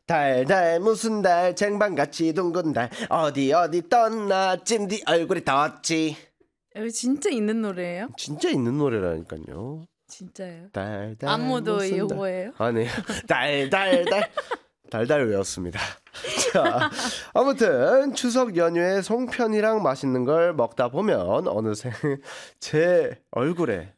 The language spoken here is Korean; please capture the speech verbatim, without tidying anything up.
달달 무슨 달 쟁반같이 둥근 달 어디 어디 떠나 찜디 얼굴이 떴지. 이거 진짜 있는 노래예요? 진짜 있는 노래라니까요. 진짜예요? 달달 안무도 무슨 달. 이거예요? 아니요. 달달달 달달 외웠습니다. 자, 아무튼 추석 연휴에 송편이랑 맛있는 걸 먹다 보면 어느새 제 얼굴에